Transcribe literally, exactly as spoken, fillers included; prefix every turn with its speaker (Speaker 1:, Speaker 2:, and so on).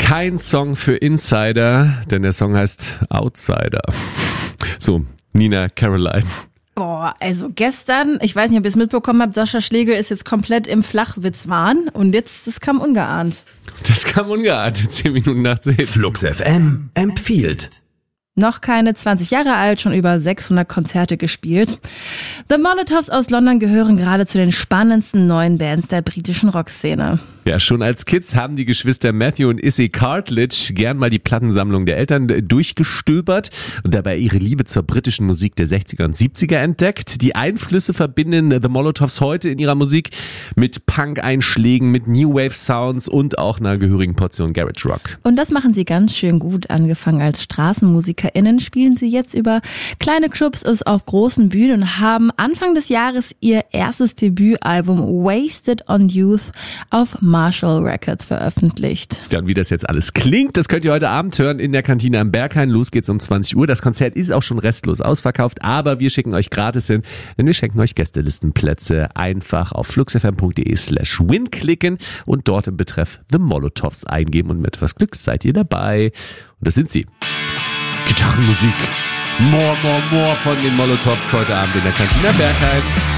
Speaker 1: Kein Song für Insider, denn der Song heißt Outsider. So, Nina Caroline.
Speaker 2: Boah, also gestern, ich weiß nicht, ob ihr es mitbekommen habt, Sascha Schlegel ist jetzt komplett im Flachwitzwahn und jetzt, das kam ungeahnt.
Speaker 1: Das kam ungeahnt, zehn Minuten nach zehn.
Speaker 3: Flux F M empfiehlt.
Speaker 2: Noch keine zwanzig Jahre alt, schon über sechshundert Konzerte gespielt. The Molotovs aus London gehören gerade zu den spannendsten neuen Bands der britischen Rockszene.
Speaker 1: Ja, schon als Kids haben die Geschwister Matthew und Issy Cartledge gern mal die Plattensammlung der Eltern durchgestöbert und dabei ihre Liebe zur britischen Musik der sechziger und siebziger entdeckt. Die Einflüsse verbinden The Molotovs heute in ihrer Musik mit Punk-Einschlägen, mit New Wave Sounds und auch einer gehörigen Portion Garage Rock.
Speaker 2: Und das machen sie ganz schön gut. Angefangen als StraßenmusikerInnen spielen sie jetzt über kleine Clubs auf großen Bühnen und haben Anfang des Jahres ihr erstes Debütalbum Wasted on Youth auf Marshall Records veröffentlicht.
Speaker 1: Ja, und wie das jetzt alles klingt, das könnt ihr heute Abend hören in der Kantine am Berghain. Los geht's um zwanzig Uhr. Das Konzert ist auch schon restlos ausverkauft, aber wir schicken euch gratis hin, denn wir schenken euch Gästelistenplätze. Einfach auf fluxfm.de slash win klicken und dort im Betreff The Molotovs eingeben und mit etwas Glück seid ihr dabei. Und das sind sie. Gitarrenmusik. More, more, more von den Molotovs heute Abend in der Kantine am Berghain.